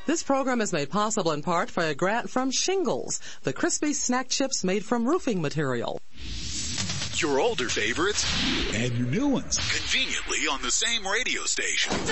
This program is made possible in part by a grant from Shingles, the crispy snack chips made from roofing material. Your older favorites and your new ones conveniently on the same radio station.